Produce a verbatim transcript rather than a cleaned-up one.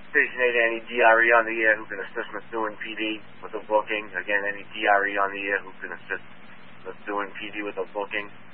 Station eight, any D R E on the air who can assist Methuen P D with a booking. Again, any D R E on the air who can assist Methuen P D with a booking.